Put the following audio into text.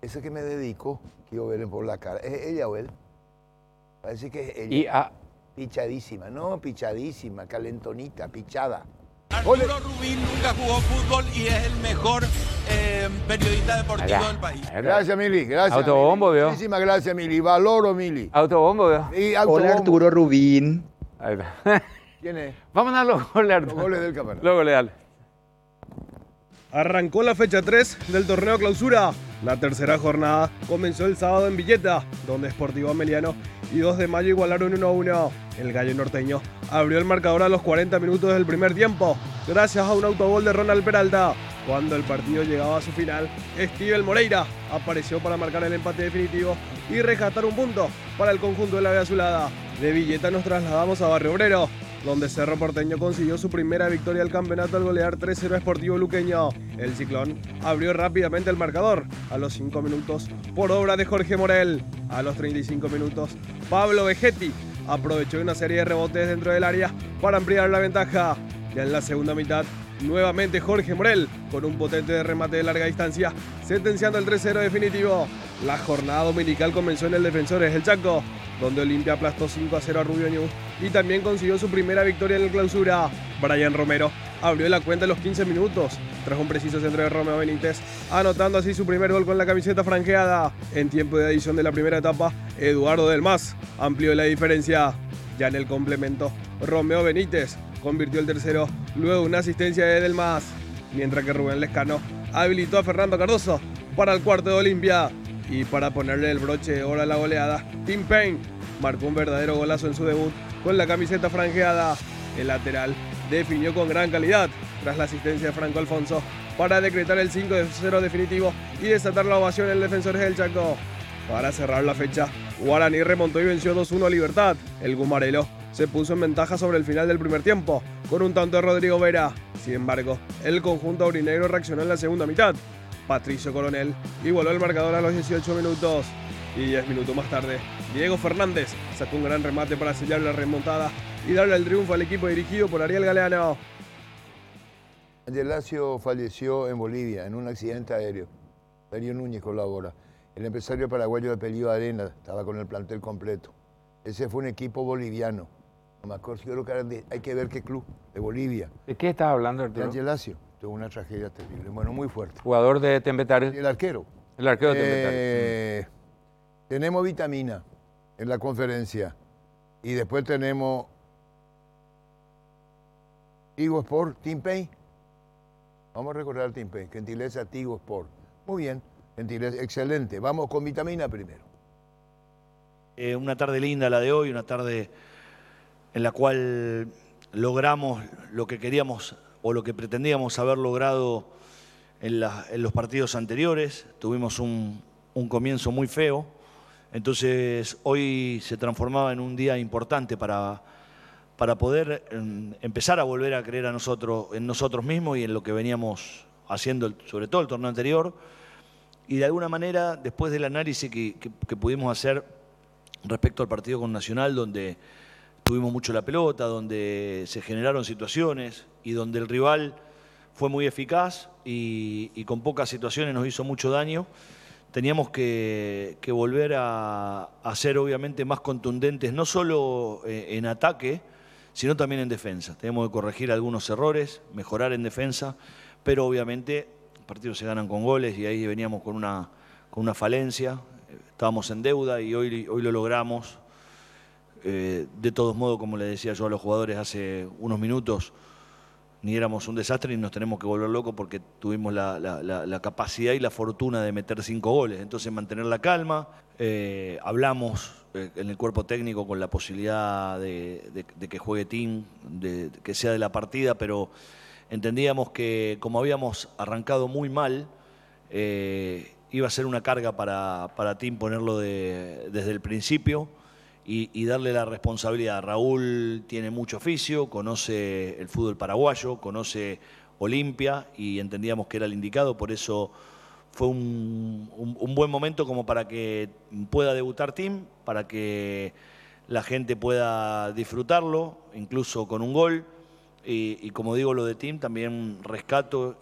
ese que me dedico, quiero ver por la cara. ¿Es ella o él? Parece que es ella. Y Pichadísima, no, pichadísima, calentonita, pichada. Arturo Rubín nunca jugó fútbol y es el mejor periodista deportivo del país. Gracias, Mili. Gracias. Autobombo, Mili. veo. Muchísimas gracias, Mili. Valoro, Mili. Autobombo, veo. Y Hola autobombo. Arturo Rubín. Ahí va. ¿Quién es? Vamos a dar los goles, Los Arturo. goles del campeonato. Los goles, dale. Arrancó la fecha 3 del torneo clausura. La tercera jornada comenzó el sábado en Villeta, donde Sportivo Ameliano y 2 de Mayo igualaron 1-1. El gallo norteño abrió el marcador a los 40 minutos del primer tiempo, gracias a un autogol de Ronald Peralta. Cuando el partido llegaba a su final, Steven Moreira apareció para marcar el empate definitivo y rescatar un punto para el conjunto de la Vía Azulada. De Villeta nos trasladamos a Barrio Obrero, donde Cerro Porteño consiguió su primera victoria del campeonato al golear 3-0 a Sportivo Luqueño. El Ciclón abrió rápidamente el marcador a los 5 minutos por obra de Jorge Morel. A los 35 minutos, Pablo Vegetti aprovechó una serie de rebotes dentro del área para ampliar la ventaja. Ya en la segunda mitad, nuevamente Jorge Morel con un potente remate de larga distancia, sentenciando el 3-0 definitivo. La jornada dominical comenzó en el Defensores del Chaco, donde Olimpia aplastó 5-0 a Rubio Ñu y también consiguió su primera victoria en la clausura. Brian Romero abrió la cuenta a los 15 minutos, tras un preciso centro de Romeo Benítez, anotando así su primer gol con la camiseta franjeada. En tiempo de adición de la primera etapa, Eduardo Del Mas amplió la diferencia. Ya en el complemento, Romeo Benítez convirtió el tercero luego de una asistencia de Del Mas, mientras que Rubén Lescano habilitó a Fernando Cardoso para el cuarto de Olimpia. Y para ponerle el broche de oro a la goleada, Tim Payne marcó un verdadero golazo en su debut con la camiseta franjeada. El lateral definió con gran calidad tras la asistencia de Franco Alfonso para decretar el 5-0 definitivo y desatar la ovación en Defensores del Chaco. Para cerrar la fecha, Guaraní remontó y venció 2-1 a Libertad. El Gumarelo se puso en ventaja sobre el final del primer tiempo con un tanto de Rodrigo Vera. Sin embargo, el conjunto aurinegro reaccionó en la segunda mitad. Patricio Coronel igualó el marcador a los 18 minutos. Y 10 minutos más tarde, Diego Fernández sacó un gran remate para sellar la remontada y darle el triunfo al equipo dirigido por Ariel Galeano. Ángel Lacio falleció en Bolivia en un accidente aéreo. Darío Núñez colabora. El empresario paraguayo de apellido Arena estaba con el plantel completo. Ese fue un equipo boliviano. No me acuerdo, yo creo que era hay que ver qué club, de Bolivia. ¿De qué estás hablando, Arturo? Ángel Lacio. Tuvo una tragedia terrible, bueno, muy fuerte. Jugador de Tembetario. El arquero. El arquero de Tembetario. Tenemos vitamina en la conferencia. Y después tenemos Tigo Sport, Team Pay. Vamos a recordar al Team Pay. Gentileza Tigo Sport. Muy bien, gentileza, excelente. Vamos con vitamina primero. Una tarde linda la de hoy, una tarde en la cual logramos lo que queríamos o lo que pretendíamos haber logrado en los partidos anteriores. Tuvimos un comienzo muy feo, entonces hoy se transformaba en un día importante para poder empezar a volver a creer en nosotros mismos y en lo que veníamos haciendo, sobre todo el torneo anterior. Y de alguna manera, después del análisis que pudimos hacer respecto al partido con Nacional, donde tuvimos mucho la pelota, donde se generaron situaciones y donde el rival fue muy eficaz y con pocas situaciones nos hizo mucho daño, teníamos que volver a ser obviamente más contundentes, no solo en ataque, sino también en defensa. Tenemos que corregir algunos errores, mejorar en defensa, pero obviamente los partidos se ganan con goles y ahí veníamos con una falencia, estábamos en deuda y hoy lo logramos. De todos modos, como le decía yo a los jugadores hace unos minutos, ni éramos un desastre ni nos tenemos que volver locos porque tuvimos la capacidad y la fortuna de meter 5 goles. Entonces mantener la calma, hablamos en el cuerpo técnico con la posibilidad de que juegue Tim, que sea de la partida, pero entendíamos que como habíamos arrancado muy mal, iba a ser una carga para Tim ponerlo desde el principio. Y darle la responsabilidad. Raúl tiene mucho oficio, conoce el fútbol paraguayo, conoce Olimpia y entendíamos que era el indicado, por eso fue un buen momento como para que pueda debutar Tim, para que la gente pueda disfrutarlo, incluso con un gol. Y como digo lo de Tim, también rescato